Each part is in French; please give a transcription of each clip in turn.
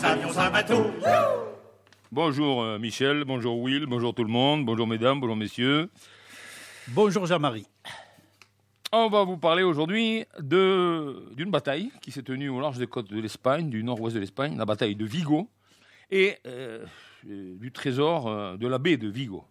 Bonjour Michel, bonjour Will, bonjour tout le monde, bonjour mesdames, bonjour messieurs. Bonjour Jean-Marie. On va vous parler aujourd'hui d'une bataille qui s'est tenue au large des côtes de l'Espagne, du nord-ouest de l'Espagne, la bataille de Vigo et du trésor de la baie de Vigo.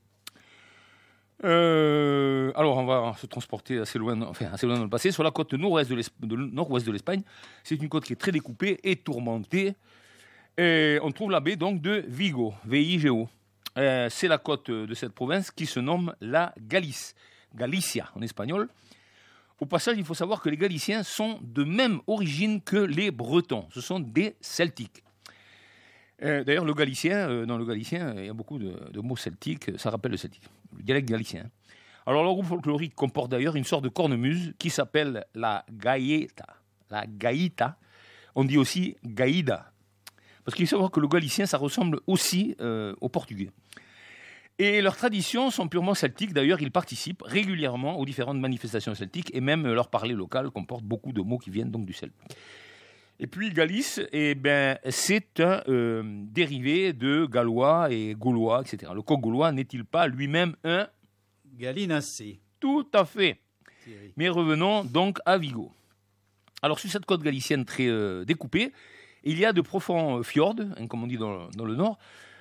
Alors on va se transporter assez loin dans le passé, sur la côte nord-ouest de l'Espagne. C'est une côte qui est très découpée et tourmentée. Et on trouve la baie donc de Vigo, V-I-G-O. C'est la côte de cette province qui se nomme la Galicia en espagnol. Au passage, il faut savoir que les Galiciens sont de même origine que les Bretons. Ce sont des Celtiques. D'ailleurs, dans le galicien, il y a beaucoup de mots celtiques. Ça rappelle le celtique, le dialecte galicien. Alors, le groupe folklorique comporte d'ailleurs une sorte de cornemuse qui s'appelle la gaïta. La gaïta, on dit aussi gaïda. Parce qu'il faut savoir que le galicien, ça ressemble aussi au portugais. Et leurs traditions sont purement celtiques. D'ailleurs, ils participent régulièrement aux différentes manifestations celtiques et même leur parler local comporte beaucoup de mots qui viennent donc du celte. Et puis Galice, c'est un dérivé de gallois et gaulois, etc. Le coq gaulois n'est-il pas lui-même un Gallinacé? Tout à fait. Thierry. Mais revenons donc à Vigo. Alors sur cette côte galicienne très découpée, il y a de profonds fjords, comme on dit dans le nord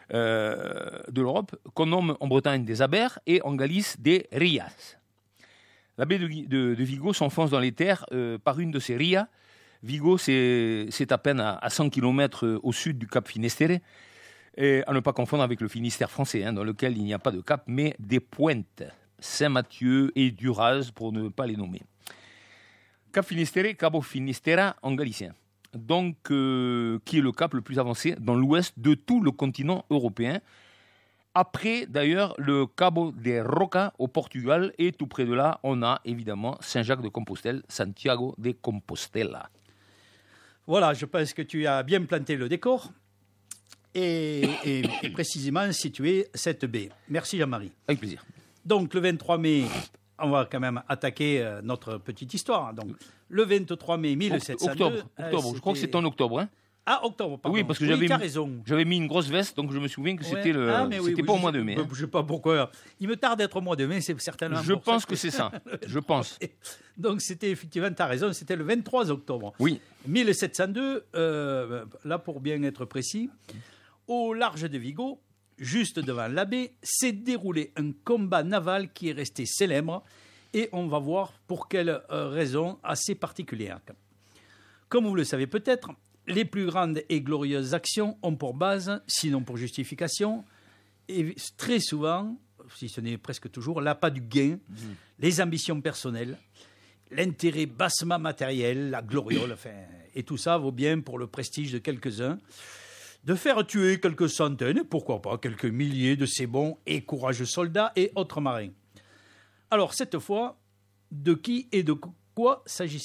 de l'Europe, qu'on nomme en Bretagne des abers et en Galice des rias. La baie de Vigo s'enfonce dans les terres par une de ces rias. Vigo, c'est à peine à 100 km au sud du cap Finistère, et à ne pas confondre avec le Finistère français, dans lequel il n'y a pas de cap, mais des pointes, Saint-Mathieu et Duraz, pour ne pas les nommer. Cap Finistère, Cabo Finistera en galicien. Donc, qui est le cap le plus avancé dans l'ouest de tout le continent européen. Après, d'ailleurs, le Cabo de Roca au Portugal, et tout près de là, on a évidemment Saint-Jacques-de-Compostelle, Santiago de Compostela. Voilà, je pense que tu as bien planté le décor et précisément situé cette baie. Merci Jean-Marie. Avec plaisir. Donc, le 23 mai, on va quand même attaquer notre petite histoire. Donc, le 23 mai 1702... Octobre. Je crois que c'est en octobre. Ah, octobre, pardon. Oui, parce que j'avais mis une grosse veste, donc je me souviens que c'était pas au mois de mai. Je ne sais pas pourquoi. Il me tarde d'être au mois de mai, c'est certainement. Je pense que c'est ça. Je pense. Donc, c'était effectivement, tu as raison, c'était le 23 octobre. Oui. 1702, là pour bien être précis, au large de Vigo, juste devant la baie, s'est déroulé un combat naval qui est resté célèbre et on va voir pour quelle raison assez particulière. Comme vous le savez peut-être, les plus grandes et glorieuses actions ont pour base, sinon pour justification, et très souvent, si ce n'est presque toujours, l'appât du gain, les ambitions personnelles, l'intérêt bassement matériel, la gloriole, et tout ça vaut bien pour le prestige de quelques-uns, de faire tuer quelques centaines, pourquoi pas quelques milliers de ces bons et courageux soldats et autres marins. Alors, cette fois, de qui et de quoi s'agissait-il ?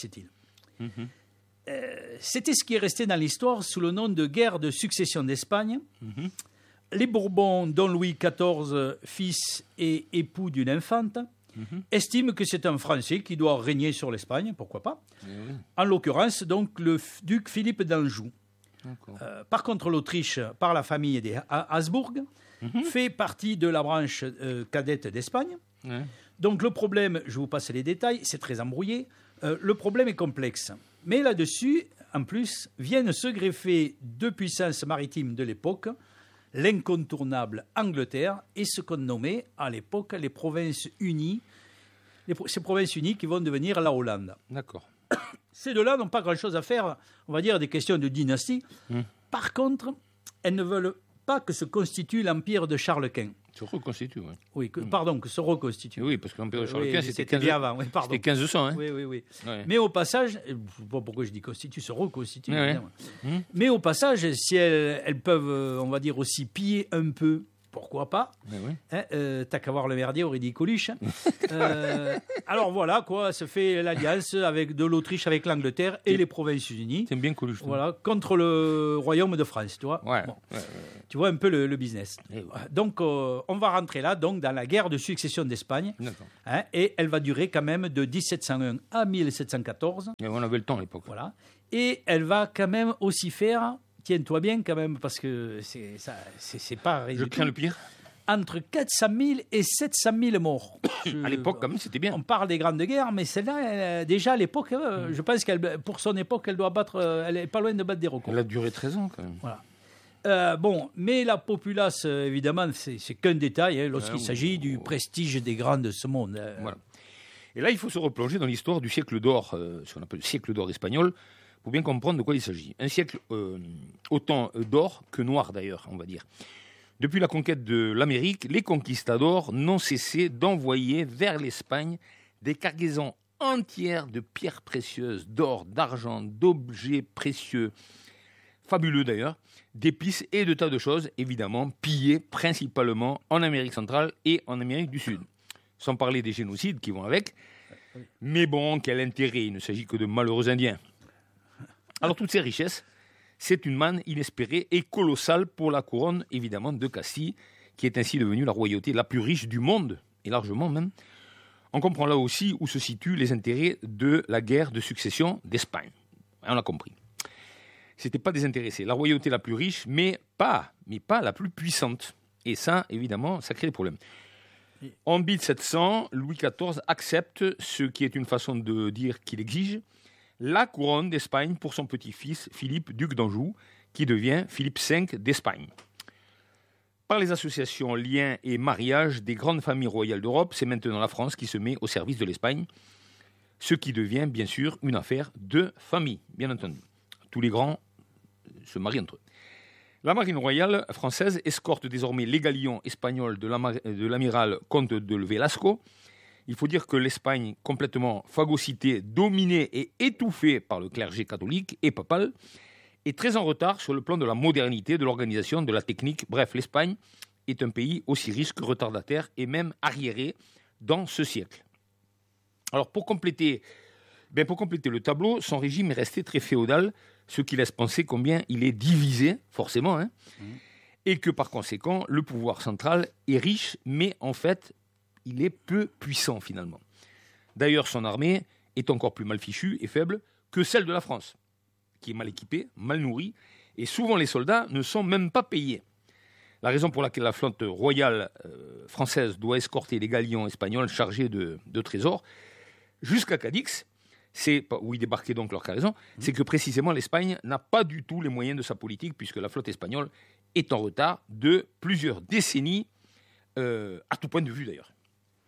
C'était ce qui est resté dans l'histoire sous le nom de guerre de succession d'Espagne. Les Bourbons, dont Louis XIV, fils et époux d'une infante, estiment que c'est un Français qui doit régner sur l'Espagne, pourquoi pas. En l'occurrence, donc, le duc Philippe d'Anjou. Par contre, l'Autriche, par la famille des Habsbourg, fait partie de la branche cadette d'Espagne. Donc le problème, je vous passe les détails, c'est très embrouillé. Le problème est complexe. Mais là-dessus, en plus, viennent se greffer deux puissances maritimes de l'époque, l'incontournable Angleterre et ce qu'on nommait à l'époque les Provinces Unies, ces Provinces Unies qui vont devenir la Hollande. D'accord. Ces deux-là n'ont pas grand-chose à faire, on va dire, des questions de dynastie. Par contre, elles ne veulent pas que se constitue l'empire de Charles Quint. Se reconstitue, oui. Oui, que se reconstitue. Oui, parce que l'empire de Charles Quint, c'était bien avant. Oui, pardon. C'était 1500. Hein. Oui. Ouais. Mais au passage, je ne sais pas pourquoi je dis constitue, se reconstitue. Ouais. Mais au passage, si elles peuvent, on va dire aussi, piller un peu, pourquoi pas. T'as qu'à voir le merdier au Coluche. Alors voilà, quoi, se fait l'alliance avec de l'Autriche avec l'Angleterre et les Provinces-Unies. C'est bien Coluche. Voilà, contre le Royaume de France, tu vois. Tu vois un peu le business. Donc, on va rentrer là, donc, dans la guerre de succession d'Espagne. Et elle va durer quand même de 1701 à 1714. Et on avait le temps à l'époque. Voilà. Et elle va quand même aussi faire tiens-toi bien quand même, parce que c'est pas Je ridicule. crains le pire. Entre 400 000 et 700 000 morts. À l'époque, quand même, c'était bien. On parle des grandes guerres, mais celle-là, déjà à l'époque, je pense qu'elle, pour son époque, elle doit battre, elle est pas loin de battre des records. Elle a duré 13 ans, quand même. Voilà. Bon, mais la populace, évidemment, c'est qu'un détail lorsqu'il s'agit du prestige des grands de ce monde. Voilà. Et là, il faut se replonger dans l'histoire du siècle d'or, ce qu'on appelle le siècle d'or espagnol, pour bien comprendre de quoi il s'agit. Un siècle autant d'or que noir, d'ailleurs, on va dire. Depuis la conquête de l'Amérique, les conquistadors n'ont cessé d'envoyer vers l'Espagne des cargaisons entières de pierres précieuses, d'or, d'argent, d'objets précieux, fabuleux d'ailleurs, d'épices et de tas de choses, évidemment, pillées principalement en Amérique centrale et en Amérique du Sud. Sans parler des génocides qui vont avec. Mais bon, quel intérêt, il ne s'agit que de malheureux Indiens. Alors toutes ces richesses, c'est une manne inespérée et colossale pour la couronne, évidemment, de Castille, qui est ainsi devenue la royauté la plus riche du monde, et largement même. On comprend là aussi où se situent les intérêts de la guerre de succession d'Espagne. On l'a compris. C'était pas désintéressé. La royauté la plus riche, mais pas la plus puissante. Et ça, évidemment, ça crée des problèmes. En 1700, Louis XIV accepte ce qui est une façon de dire qu'il exige, la couronne d'Espagne pour son petit-fils Philippe, duc d'Anjou, qui devient Philippe V d'Espagne. Par les associations, liens et mariages des grandes familles royales d'Europe, c'est maintenant la France qui se met au service de l'Espagne, ce qui devient bien sûr une affaire de famille, bien entendu. Tous les grands se marient entre eux. La marine royale française escorte désormais les galions espagnols de l'amiral Comte de Velasco. Il faut dire que l'Espagne, complètement phagocytée, dominée et étouffée par le clergé catholique et papal, est très en retard sur le plan de la modernité, de l'organisation, de la technique. Bref, l'Espagne est un pays aussi riche que retardataire et même arriéré dans ce siècle. Alors pour compléter le tableau, son régime est resté très féodal, ce qui laisse penser combien il est divisé, forcément, et que par conséquent, le pouvoir central est riche, mais en fait, il est peu puissant finalement. D'ailleurs, son armée est encore plus mal fichue et faible que celle de la France, qui est mal équipée, mal nourrie, et souvent les soldats ne sont même pas payés. La raison pour laquelle la flotte royale française doit escorter les galions espagnols chargés de trésors jusqu'à Cadix, c'est où ils débarquaient donc leur cargaison, c'est que précisément l'Espagne n'a pas du tout les moyens de sa politique, puisque la flotte espagnole est en retard de plusieurs décennies, à tout point de vue d'ailleurs.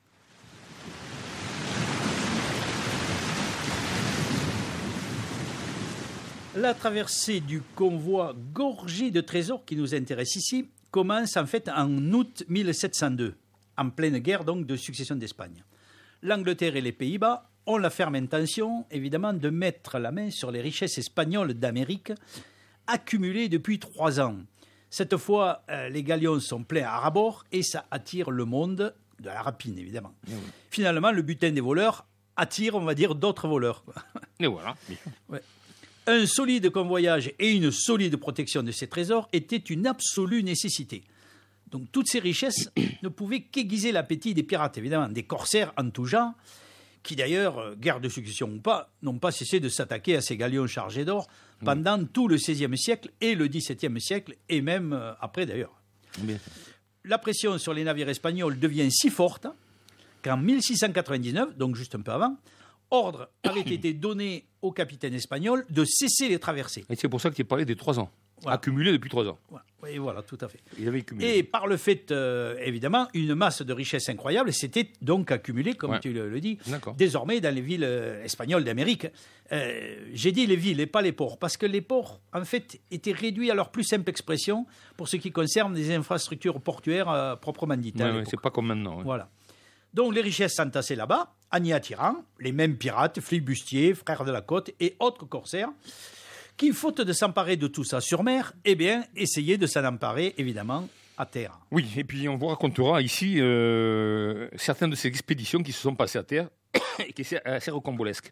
La traversée du convoi gorgé de trésors qui nous intéresse ici commence en fait en août 1702, en pleine guerre donc de succession d'Espagne. L'Angleterre et les Pays-Bas ont la ferme intention, évidemment, de mettre la main sur les richesses espagnoles d'Amérique accumulées depuis 3 ans. Cette fois, les galions sont pleins à rabord et ça attire le monde de la rapine, évidemment. Oui. Finalement, le butin des voleurs attire, on va dire, d'autres voleurs. Et voilà. Ouais. Un solide convoyage et une solide protection de ces trésors étaient une absolue nécessité. Donc toutes ces richesses ne pouvaient qu'aiguiser l'appétit des pirates, évidemment, des corsaires en tout genre, qui d'ailleurs, guerre de succession ou pas, n'ont pas cessé de s'attaquer à ces galions chargés d'or pendant tout le XVIe siècle et le XVIIe siècle, et même après d'ailleurs. Bien. La pression sur les navires espagnols devient si forte qu'en 1699, donc juste un peu avant, ordre avait été donné au capitaine espagnol de cesser les traversées. Et c'est pour ça que tu parlais des 3 ans, voilà. Accumulés depuis 3 ans. Oui, voilà, tout à fait. Il avait accumulé. Et par le fait, évidemment, une masse de richesses incroyables s'était donc accumulée, comme tu le dis, désormais dans les villes espagnoles d'Amérique. J'ai dit les villes et pas les ports, parce que les ports, en fait, étaient réduits à leur plus simple expression pour ce qui concerne les infrastructures portuaires proprement dites. Oui, c'est pas comme maintenant. Voilà. Donc les richesses s'entassaient là-bas, en y attirant les mêmes pirates, flibustiers, frères de la côte et autres corsaires, qui, faute de s'emparer de tout ça sur mer, eh bien, essayaient de s'en emparer, évidemment, à terre. Oui, et puis on vous racontera ici certaines de ces expéditions qui se sont passées à terre et qui sont assez rocambolesques.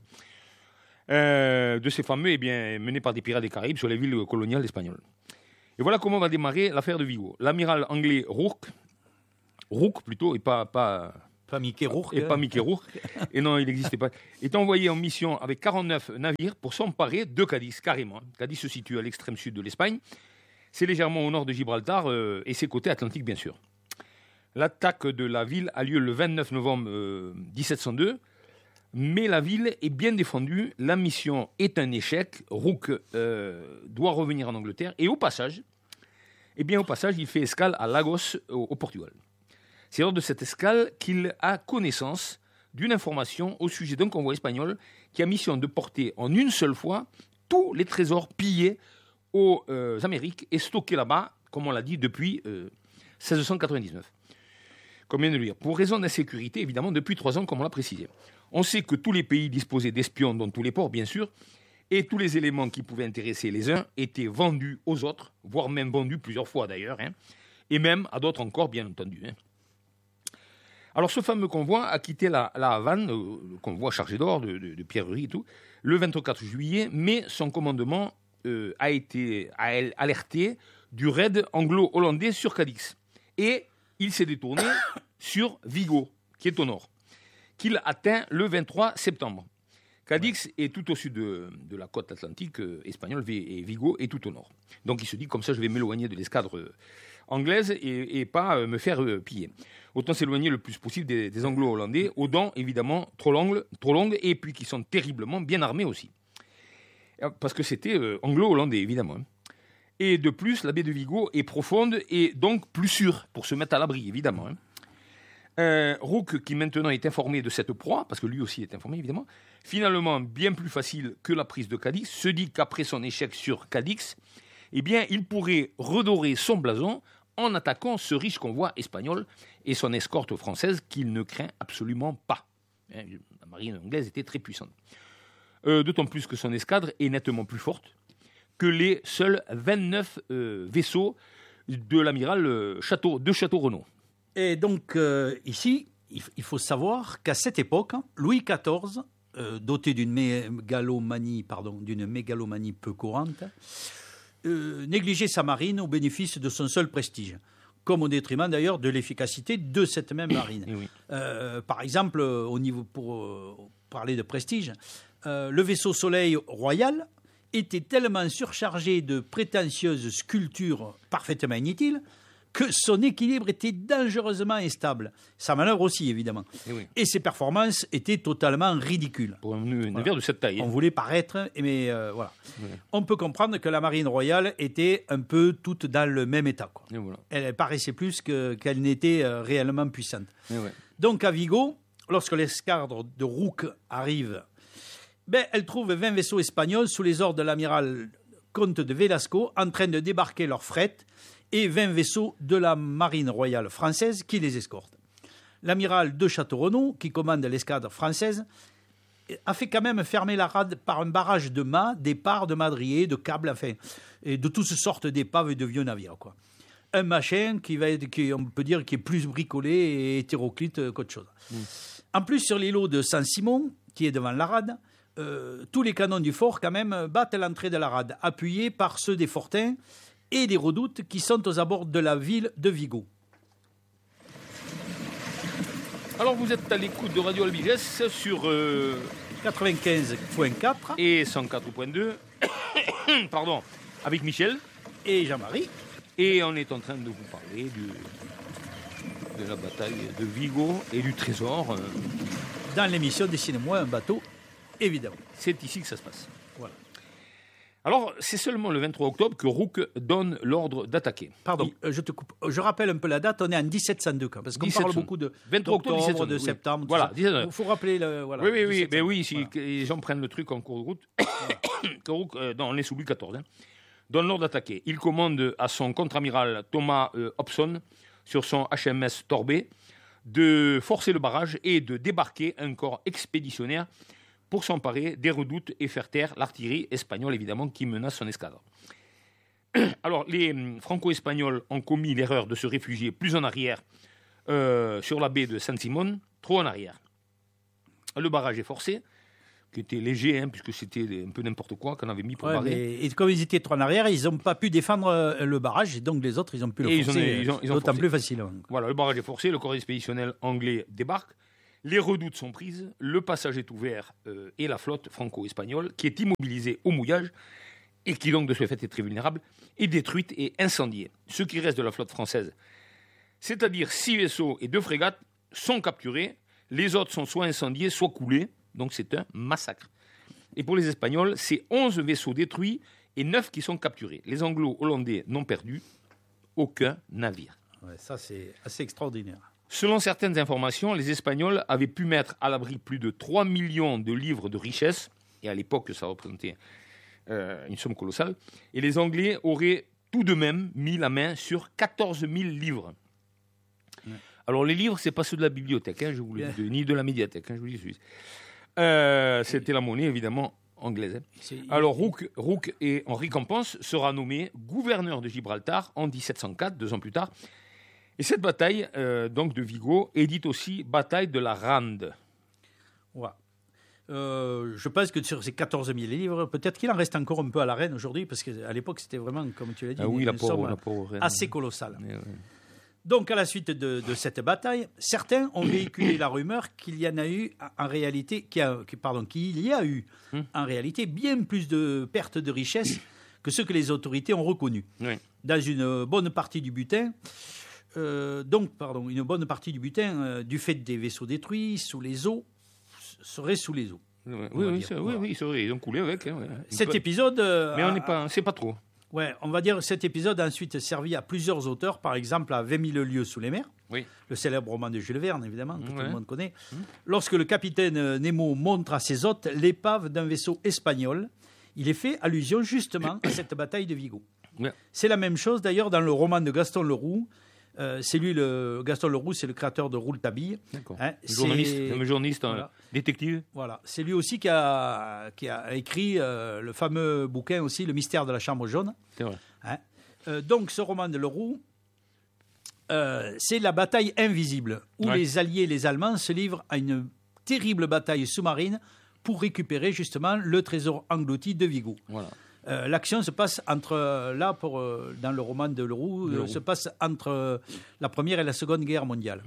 De ces fameux, eh bien, menés par des pirates des Caraïbes sur les villes coloniales espagnoles. Et voilà comment va démarrer l'affaire de Vigo. L'amiral anglais Rooke plutôt, et pas Pas Mickey Rourke. Et pas Mickey Rourke. Et non, il n'existait pas. Est envoyé en mission avec 49 navires pour s'emparer de Cadix, carrément. Cadix se situe à l'extrême sud de l'Espagne. C'est légèrement au nord de Gibraltar et ses côtés atlantiques, bien sûr. L'attaque de la ville a lieu le 29 novembre 1702. Mais la ville est bien défendue. La mission est un échec. Rooke doit revenir en Angleterre. Et au passage, il fait escale à Lagos, au Portugal. C'est lors de cette escale qu'il a connaissance d'une information au sujet d'un convoi espagnol qui a mission de porter en une seule fois tous les trésors pillés aux Amériques et stockés là-bas, comme on l'a dit, depuis 1699. Comme vient de le dire. Pour raison d'insécurité, évidemment, depuis 3 ans, comme on l'a précisé. On sait que tous les pays disposaient d'espions dans tous les ports, bien sûr, et tous les éléments qui pouvaient intéresser les uns étaient vendus aux autres, voire même vendus plusieurs fois d'ailleurs, et même à d'autres encore, bien entendu. Alors ce fameux convoi a quitté la Havane, le convoi chargé d'or, de pierreries et tout, le 24 juillet, mais son commandement a été alerté du raid anglo-hollandais sur Cadix. Et il s'est détourné sur Vigo, qui est au nord, qu'il atteint le 23 septembre. Cadix est tout au sud de la côte atlantique espagnole et Vigo est tout au nord. Donc il se dit, comme ça je vais m'éloigner de l'escadre anglaise et pas me faire piller. Autant s'éloigner le plus possible des anglo-hollandais, aux dents évidemment trop longues et puis qui sont terriblement bien armés aussi. Parce que c'était anglo-hollandais évidemment. Et de plus, la baie de Vigo est profonde et donc plus sûre pour se mettre à l'abri évidemment. Rooke, qui maintenant est informé de cette proie, parce que lui aussi est informé évidemment, finalement bien plus facile que la prise de Cadix, se dit qu'après son échec sur Cadix, eh bien, il pourrait redorer son blason en attaquant ce riche convoi espagnol et son escorte française qu'il ne craint absolument pas. La marine anglaise était très puissante. D'autant plus que son escadre est nettement plus forte que les seuls 29 vaisseaux de l'amiral de Château-Renaud. Et donc, ici, il faut savoir qu'à cette époque, Louis XIV, doté d'une mégalomanie peu courante, négligeait sa marine au bénéfice de son seul prestige, comme au détriment d'ailleurs de l'efficacité de cette même marine. Oui. Par exemple, pour parler de prestige, le vaisseau Soleil Royal était tellement surchargé de prétentieuses sculptures parfaitement inutiles que son équilibre était dangereusement instable. Sa manœuvre aussi, évidemment. Et ses performances étaient totalement ridicules. Pour un navire de cette taille. On voulait paraître, mais voilà. Oui. On peut comprendre que la marine royale était un peu toute dans le même état. Quoi. Voilà. Elle paraissait plus qu'elle n'était réellement puissante. Donc à Vigo, lorsque l'escadre de Rooke arrive, elle trouve 20 vaisseaux espagnols sous les ordres de l'amiral Comte de Velasco en train de débarquer leur fret et 20 vaisseaux de la marine royale française qui les escortent. L'amiral de Château-Renaud, qui commande l'escadre française, a fait quand même fermer la rade par un barrage de mâts, d'éparts, de madriers, de câbles, enfin, et de toutes sortes d'épaves et de vieux navires, quoi. Un machin on peut dire, qui est plus bricolé et hétéroclite qu'autre chose. En plus, sur l'îlot de Saint-Simon, qui est devant la rade, tous les canons du fort, quand même, battent l'entrée de la rade, appuyés par ceux des fortins et des redoutes qui sont aux abords de la ville de Vigo. Alors vous êtes à l'écoute de Radio Albiges sur 95.4 et 104.2 pardon, avec Michel et Jean-Marie. Et on est en train de vous parler de la bataille de Vigo et du trésor. Dans l'émission Dessinez-moi un bateau, évidemment. C'est ici que ça se passe. Voilà. Alors, c'est seulement le 23 octobre que Rooke donne l'ordre d'attaquer. Pardon, je te coupe. Je rappelle un peu la date, on est en 1702, parce qu'on parle beaucoup de 23 octobre, de septembre. Oui. Voilà, il faut rappeler le... Voilà, oui, mais oui, si les gens prennent le truc en cours de route, que Rooke, on est sous Louis XIV, donne l'ordre d'attaquer. Il commande à son contre-amiral Thomas Hobson, sur son HMS Torbay, de forcer le barrage et de débarquer un corps expéditionnaire pour s'emparer des redoutes et faire taire l'artillerie espagnole, évidemment, qui menace son escadre. Alors, les Franco-Espagnols ont commis l'erreur de se réfugier plus en arrière sur la baie de Saint-Simon, trop en arrière. Le barrage est forcé, qui était léger, hein, puisque c'était un peu n'importe quoi qu'on avait mis pour barrer. Et comme ils étaient trop en arrière, ils n'ont pas pu défendre le barrage, et donc les autres, ils ont pu le forcer d'autant plus facilement. Voilà, le barrage est forcé, le corps expéditionnel anglais débarque, les redoutes sont prises, le passage est ouvert et la flotte franco-espagnole, qui est immobilisée au mouillage, et qui donc de ce fait est très vulnérable, est détruite et incendiée. Ce qui reste de la flotte française, c'est-à-dire 6 vaisseaux et 2 frégates, sont capturés, les autres sont soit incendiés, soit coulés. Donc c'est un massacre. Et pour les Espagnols, c'est 11 vaisseaux détruits et 9 qui sont capturés. Les Anglo-Hollandais n'ont perdu aucun navire. Ouais, ça, c'est assez extraordinaire. Selon certaines informations, les Espagnols avaient pu mettre à l'abri plus de 3 millions de livres de richesse, et à l'époque, ça représentait une somme colossale, et les Anglais auraient tout de même mis la main sur 14 000 livres. Ouais. Alors les livres, ce n'est pas ceux de la bibliothèque, hein, ni de la médiathèque, hein, je vous le dis. C'était la monnaie, évidemment, anglaise. Alors, Rooke et en récompense sera nommé gouverneur de Gibraltar en 1704, 2 ans plus tard. Et cette bataille donc de Vigo est dite aussi bataille de la Rande. Ouais. Je pense que sur ces 14 000 livres, peut-être qu'il en reste encore un peu à la reine aujourd'hui, parce qu'à l'époque, c'était vraiment, comme tu l'as dit, une somme assez colossale. Ouais. Donc, à la suite de cette bataille, certains ont véhiculé la rumeur qu'il y en a eu en réalité, qu'il y a eu en réalité bien plus de pertes de richesses que ce que les autorités ont reconnu. Oui. Dans une bonne partie du butin, du fait des vaisseaux détruits sous les eaux, serait sous les eaux. Oui, ils ont coulé avec. Hein, ouais. Cet épisode... Mais on c'est pas trop. Ouais, on va dire que cet épisode a ensuite servi à plusieurs auteurs, par exemple à 20 000 lieues sous les mers, le célèbre roman de Jules Verne, évidemment, que tout le monde connaît. Lorsque le capitaine Nemo montre à ses hôtes l'épave d'un vaisseau espagnol, il est fait allusion justement à cette bataille de Vigo. Ouais. C'est la même chose d'ailleurs dans le roman de Gaston Leroux. Gaston Leroux, c'est le créateur de Rouletabille. D'accord. Hein, journaliste, voilà. Détective. Voilà. C'est lui aussi qui a écrit le fameux bouquin aussi, Le mystère de la chambre jaune. C'est vrai. Hein, donc, ce roman de Leroux, c'est la bataille invisible, où les Alliés, les Allemands, se livrent à une terrible bataille sous-marine pour récupérer justement le trésor englouti de Vigo. Voilà. L'action se passe dans le roman de Leroux, se passe entre la Première et la Seconde Guerre mondiale.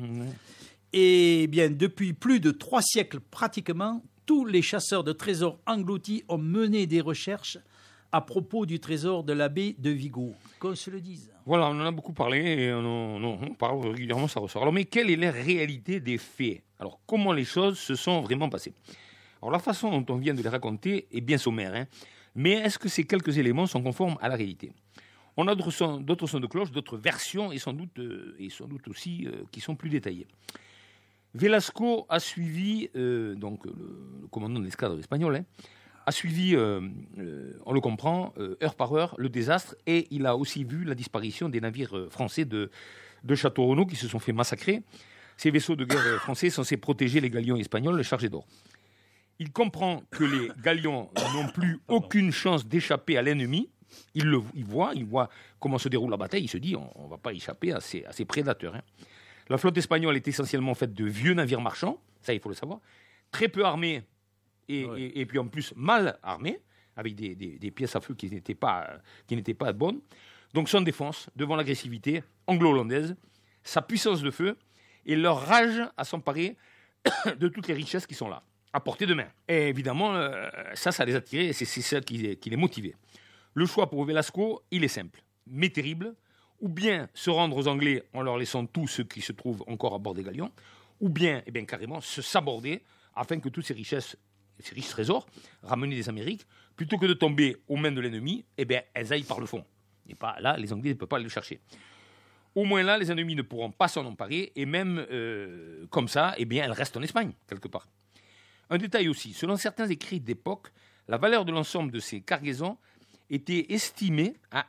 Et bien, depuis plus de 3 siècles pratiquement, tous les chasseurs de trésors engloutis ont mené des recherches à propos du trésor de la baie de Vigo, qu'on se le dise. Voilà, on en a beaucoup parlé et on parle régulièrement, ça ressort. Alors, mais quelle est la réalité des faits ? Alors, comment les choses se sont vraiment passées ? Alors, la façon dont on vient de les raconter est bien sommaire, hein. Mais est-ce que ces quelques éléments sont conformes à la réalité ? On a d'autres sons de cloche, d'autres versions, et sans doute aussi qui sont plus détaillées. Velasco a suivi, donc le commandant de l'escadre espagnol, hein, a suivi, on le comprend, heure par heure, le désastre, et il a aussi vu la disparition des navires français de Château-Renaud qui se sont fait massacrer. Ces vaisseaux de guerre français censés protéger les galions espagnols chargés d'or. Il comprend que les galions n'ont plus aucune chance d'échapper à l'ennemi. Il voit comment se déroule la bataille. Il se dit, on ne va pas échapper à ces prédateurs. Hein. La flotte espagnole est essentiellement faite de vieux navires marchands, ça il faut le savoir, très peu armés et puis en plus mal armés, avec des pièces à feu qui n'étaient pas bonnes. Donc son défense devant l'agressivité anglo-hollandaise, sa puissance de feu et leur rage à s'emparer de toutes les richesses qui sont là, à portée de main. Et évidemment, ça les a tirés et c'est ça qui les motivait. Le choix pour Velasco, il est simple, mais terrible. Ou bien se rendre aux Anglais en leur laissant tous ceux qui se trouvent encore à bord des galions, ou bien, carrément se saborder afin que toutes ces richesses, ces riches trésors ramenés des Amériques, plutôt que de tomber aux mains de l'ennemi, elles aillent par le fond. Et pas là, les Anglais ne peuvent pas aller le chercher. Au moins là, les ennemis ne pourront pas s'en emparer, et même comme ça, elles restent en Espagne, quelque part. Un détail aussi, selon certains écrits d'époque, la valeur de l'ensemble de ces cargaisons était estimé à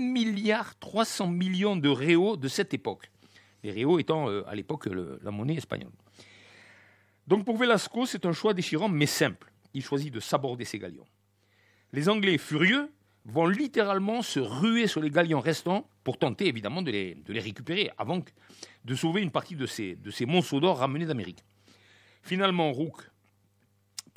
1,3 milliard de réaux de cette époque. Les réaux étant à l'époque la monnaie espagnole. Donc pour Velasco, c'est un choix déchirant mais simple. Il choisit de saborder ses galions. Les Anglais, furieux, vont littéralement se ruer sur les galions restants pour tenter évidemment de les récupérer avant de sauver une partie de ces monceaux d'or ramenés d'Amérique. Finalement, Rooke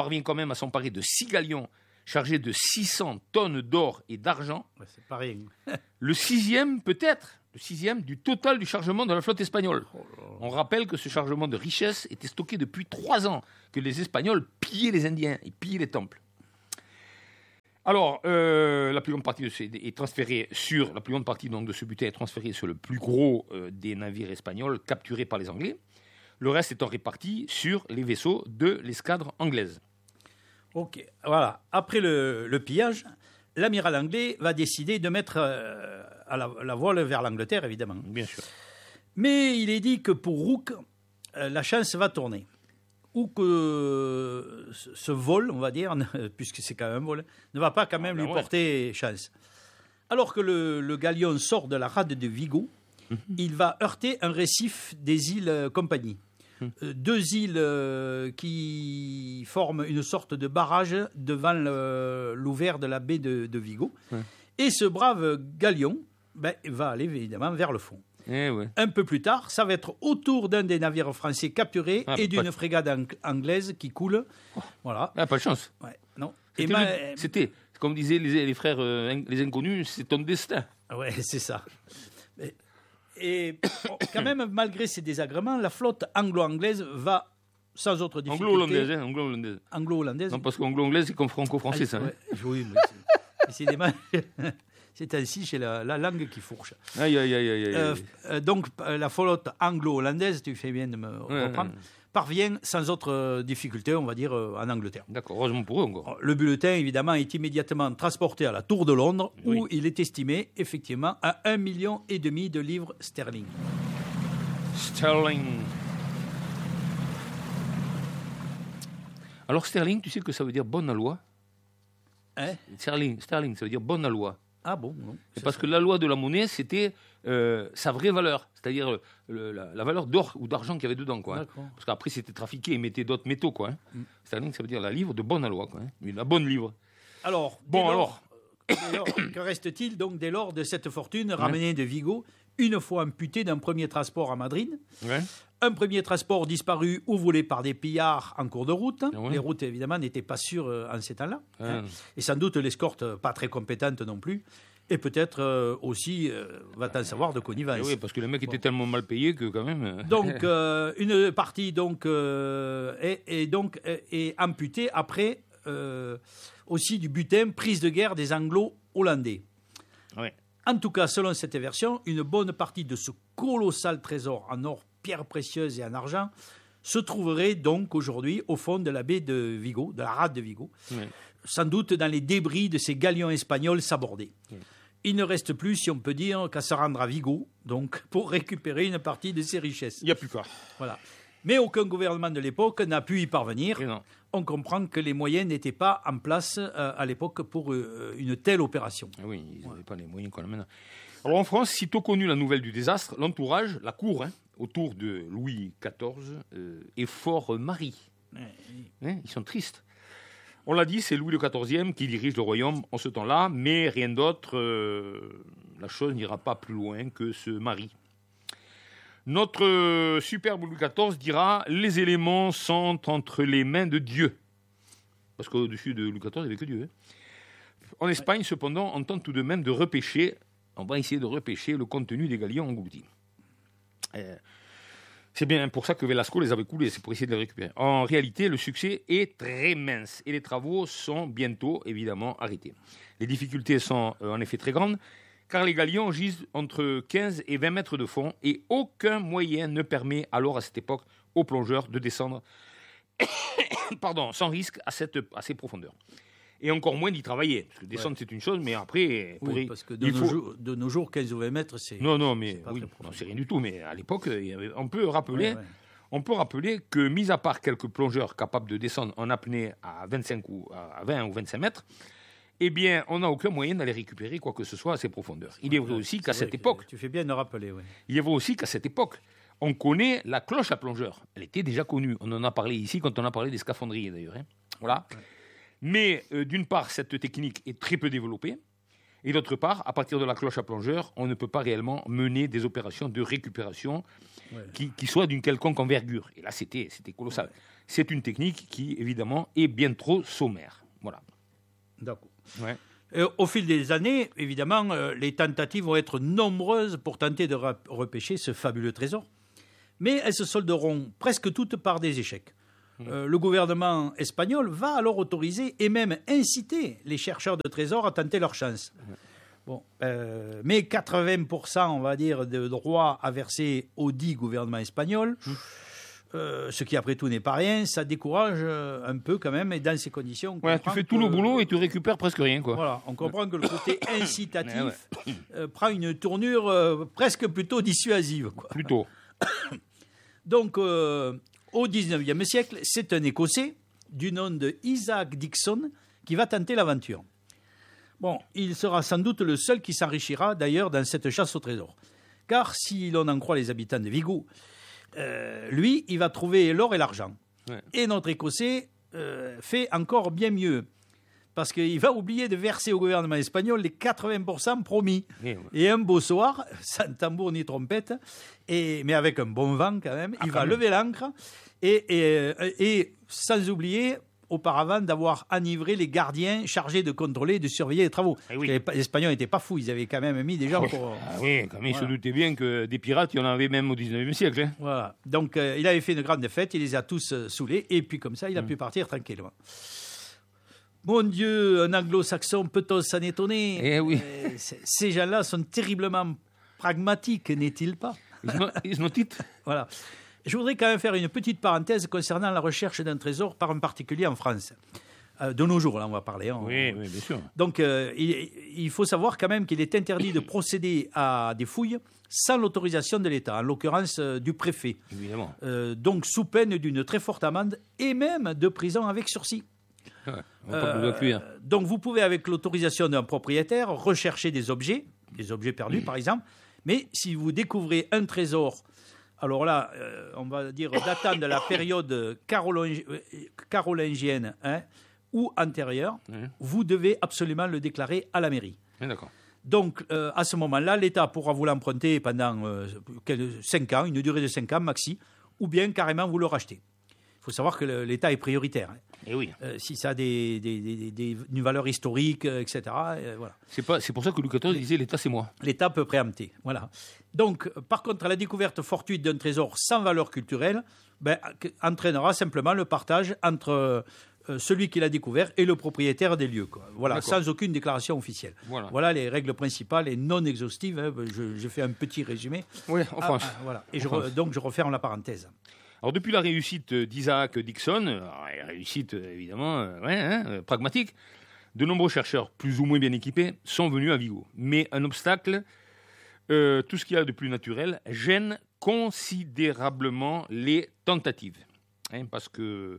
parvient quand même à s'emparer de 6 galions chargés de 600 tonnes d'or et d'argent. Ouais, c'est pas rien. Le sixième, peut-être, le sixième du total du chargement de la flotte espagnole. On rappelle que ce chargement de richesse était stocké depuis 3 ans, que les Espagnols pillaient les Indiens et pillaient les temples. Alors, la plus grande partie est transférée sur, la plus grande partie donc, de ce butin est transférée sur le plus gros des navires espagnols capturés par les Anglais. Le reste étant réparti sur les vaisseaux de l'escadre anglaise. Ok, voilà. Après le pillage, l'amiral anglais va décider de mettre à la voile vers l'Angleterre, évidemment. Bien sûr. Mais il est dit que pour Rooke, la chance va tourner. Ou que ce vol, on va dire, puisque c'est quand même un vol, ne va pas quand même lui porter chance. Alors que le galion sort de la rade de Vigo, il va heurter un récif des îles Compagnie. 2 îles qui forment une sorte de barrage devant l'ouvert de la baie de Vigo. Et ce brave galion va aller évidemment vers le fond. Un peu plus tard, ça va être au tour d'un des navires français capturés et d'une frégate anglaise qui coule. Voilà. Pas de chance. Ouais, non. C'était, comme disaient les frères, les inconnus, c'est ton destin. Ouais, c'est ça. Et quand même, malgré ces désagréments, la flotte anglo-anglaise va sans autre difficulté. Anglo-hollandaise. Anglo-hollandaise. Non, parce qu'anglo-anglaise, c'est comme franco-français, ça. Ouais, oui, mais décidément, c'est ainsi chez la langue qui fourche. Aïe, aïe, aïe, aïe, aïe. Donc, la flotte anglo-hollandaise, tu fais bien de me reprendre, parvient sans autre difficulté, on va dire, en Angleterre. D'accord, heureusement pour eux encore. Le bulletin, évidemment, est immédiatement transporté à la Tour de Londres, où il est estimé, effectivement, à 1,5 million de livres sterling. Sterling. Alors, sterling, tu sais que ça veut dire bonne à loi? Hein? Sterling, ça veut dire bonne à loi. Ah bon, non. C'est parce que la loi de la monnaie, c'était sa vraie valeur, c'est-à-dire la valeur d'or ou d'argent qu'il y avait dedans, quoi. Hein. Parce qu'après, c'était trafiqué et mettait d'autres métaux, quoi. Hein. Sterling, ça veut dire la livre de bonne loi, quoi. Hein. La bonne livre. Alors, que reste-t-il donc dès lors de cette fortune ramenée de Vigo, une fois amputée d'un premier transport à Madrid? Un premier transport disparu ou volé par des pillards en cours de route. Les routes, évidemment, n'étaient pas sûres en ces temps-là. Et sans doute l'escorte pas très compétente non plus. Et peut-être aussi, va-t-on savoir, de connivence. Oui, parce que le mec était tellement mal payé que quand même... Donc, une partie donc, est amputée après aussi du butin, prise de guerre des Anglo-Hollandais. En tout cas, selon cette version, une bonne partie de ce colossal trésor en or, pierres précieuses et en argent se trouverait donc aujourd'hui au fond de la baie de Vigo, de la rade de Vigo, sans doute dans les débris de ces galions espagnols sabordés. Il ne reste plus, si on peut dire, qu'à se rendre à Vigo, donc, pour récupérer une partie de ces richesses. Il n'y a plus qu'à. Voilà. Mais aucun gouvernement de l'époque n'a pu y parvenir. On comprend que les moyens n'étaient pas en place à l'époque pour une telle opération. Oui, ils n'avaient pas les moyens qu'on a maintenant. Alors en France, sitôt connue la nouvelle du désastre, l'entourage, la cour, autour de Louis XIV, est fort marri. Ils sont tristes. On l'a dit, c'est Louis XIV qui dirige le royaume en ce temps-là, mais rien d'autre, la chose n'ira pas plus loin que ce mari. Notre superbe Louis XIV dira « Les éléments sont entre les mains de Dieu ». Parce qu'au-dessus de Louis XIV, il n'y avait que Dieu. En Espagne, cependant, on tente tout de même de repêcher, on va essayer de repêcher le contenu des galions engloutis. C'est bien pour ça que Velasco les avait coulés, c'est pour essayer de les récupérer. En réalité, le succès est très mince et les travaux sont bientôt, évidemment, arrêtés. Les difficultés sont en effet très grandes, car les galions gisent entre 15 et 20 mètres de fond et aucun moyen ne permet alors à cette époque aux plongeurs de descendre sans risque à ces profondeurs. Et encore moins d'y travailler. Parce que descendre, c'est une chose, mais après... parce que de nos jours, 15 ou 20 mètres, c'est... C'est rien du tout. Mais à l'époque, on peut rappeler que, mis à part quelques plongeurs capables de descendre en apnée à 25 ou à 20 ou 25 mètres, eh bien, on n'a aucun moyen d'aller récupérer quoi que ce soit à ces profondeurs. Il est vrai aussi qu'à cette époque... Tu fais bien de le rappeler, oui. Il est vrai aussi qu'à cette époque, on connaît la cloche à plongeur. Elle était déjà connue. On en a parlé ici quand on a parlé des scaphandriers, d'ailleurs. Voilà. Ouais. Mais, d'une part, cette technique est très peu développée. Et d'autre part, à partir de la cloche à plongeur, on ne peut pas réellement mener des opérations de récupération qui soient d'une quelconque envergure. Et là, c'était colossal. Ouais. C'est une technique qui, évidemment, est bien trop sommaire. Voilà. D'accord. Ouais. Au fil des années, évidemment, les tentatives vont être nombreuses pour tenter de repêcher ce fabuleux trésor. Mais elles se solderont presque toutes par des échecs. Le gouvernement espagnol va alors autoriser et même inciter les chercheurs de trésors à tenter leur chance. Bon, mais 80%, on va dire, de droits à verser au dit gouvernement espagnol, ce qui après tout n'est pas rien, ça décourage un peu quand même. Et dans ces conditions, tu fais tout le boulot et tu récupères presque rien, quoi. Voilà, on comprend que le côté incitatif prend une tournure presque plutôt dissuasive, quoi. Plutôt. Donc, au XIXe siècle, c'est un Écossais du nom de Isaac Dixon qui va tenter l'aventure. Bon, il sera sans doute le seul qui s'enrichira d'ailleurs dans cette chasse au trésor. Car si l'on en croit les habitants de Vigo, lui, il va trouver l'or et l'argent. Ouais. Et notre Écossais fait encore bien mieux. Parce qu'il va oublier de verser au gouvernement espagnol les 80% promis. Et un beau soir, sans tambour ni trompette, mais avec un bon vent quand même, il va lever l'ancre et sans oublier auparavant d'avoir enivré les gardiens chargés de contrôler et de surveiller les travaux. Les Espagnols n'étaient pas fous, ils avaient quand même mis des gens pour... Ah oui, quand même, ils se doutaient bien que des pirates, il y en avait même au 19e siècle. Hein. Voilà, donc il avait fait une grande fête, il les a tous saoulés, et puis comme ça, il a pu partir tranquillement. Mon Dieu, un anglo-saxon, peut-on s'en étonner? Eh oui. Ces gens-là sont terriblement pragmatiques, n'est-il pas? Ils not it. Voilà. Je voudrais quand même faire une petite parenthèse concernant la recherche d'un trésor par un particulier en France. De nos jours, là, on va parler. Oui, bien sûr. Donc, il faut savoir quand même qu'il est interdit de procéder à des fouilles sans l'autorisation de l'État, en l'occurrence du préfet. Évidemment. Donc, sous peine d'une très forte amende et même de prison avec sursis. Donc, vous pouvez, avec l'autorisation d'un propriétaire, rechercher des objets perdus, par exemple. Mais si vous découvrez un trésor, alors là, on va dire datant de la période carolingienne ou antérieure, vous devez absolument le déclarer à la mairie. D'accord. Donc, à ce moment-là, l'État pourra vous l'emprunter pendant 5 ans, une durée de 5 ans maxi, ou bien carrément vous le racheter. Il faut savoir que l'État est prioritaire. Et oui. Si ça a une valeur historique, etc. Voilà. C'est pour ça que Louis XIV disait « l'État, c'est moi ». L'État peut préempter. Voilà. Donc, par contre, la découverte fortuite d'un trésor sans valeur culturelle entraînera simplement le partage entre celui qui l'a découvert et le propriétaire des lieux. Quoi. Voilà, sans aucune déclaration officielle. Voilà les règles principales et non exhaustives. Hein. Je fais un petit résumé. Oui, en France. Voilà. Et donc, je referme la parenthèse. Alors, depuis la réussite d'Isaac Dixon, réussite évidemment pragmatique, de nombreux chercheurs plus ou moins bien équipés sont venus à Vigo. Mais un obstacle, tout ce qu'il y a de plus naturel, gêne considérablement les tentatives. Parce que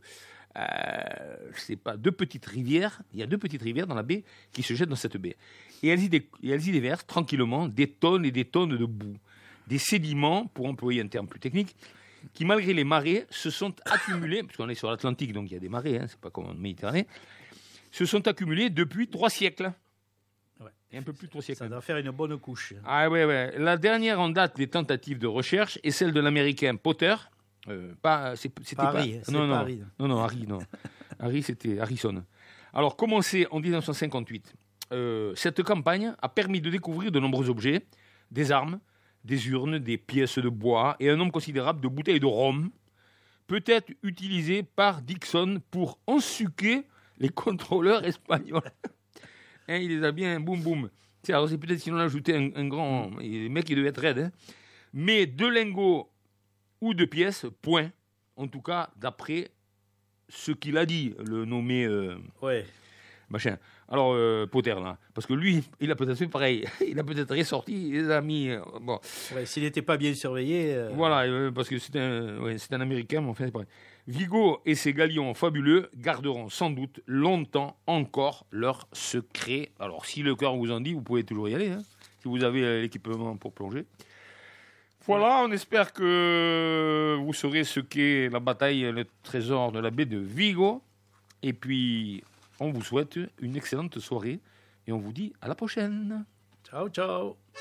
c'est pas deux petites rivières, il y a 2 petites rivières dans la baie qui se jettent dans cette baie. Et elles y déversent tranquillement des tonnes et des tonnes de boue. Des sédiments, pour employer un terme plus technique, qui, malgré les marées, se sont accumulés, parce qu'on est sur l'Atlantique, donc il y a des marées, c'est pas comme en Méditerranée, se sont accumulés depuis 3 siècles. Ouais. Et un peu plus de 3 siècles. Ça doit faire une bonne couche. Ah ouais. La dernière en date des tentatives de recherche est celle de l'Américain Potter. C'était pas Harry. Non, Harry, non. Harry, c'était Harrison. Alors, commencé en 1958, cette campagne a permis de découvrir de nombreux objets, des armes, des urnes, des pièces de bois et un nombre considérable de bouteilles de rhum, peut-être utilisées par Dixon pour ensuquer les contrôleurs espagnols. Il les a bien boum. Alors c'est peut-être si on a ajouté un grand... Le mec, il devait être raide. Mais 2 lingots ou 2 pièces, point. En tout cas, d'après ce qu'il a dit, le nommé... machin. Alors, Potter, là, parce que lui, il a peut-être fait pareil. Il a peut-être ressorti, il les a mis... bon. Ouais, s'il n'était pas bien surveillé... Voilà, parce que c'est un Américain, mais enfin, c'est pareil. Vigo et ses galions fabuleux garderont sans doute longtemps encore leur secret. Alors, si le cœur vous en dit, vous pouvez toujours y aller, si vous avez l'équipement pour plonger. Voilà, on espère que vous saurez ce qu'est la bataille, le trésor de la baie de Vigo. Et puis... on vous souhaite une excellente soirée. Et on vous dit à la prochaine. Ciao, ciao.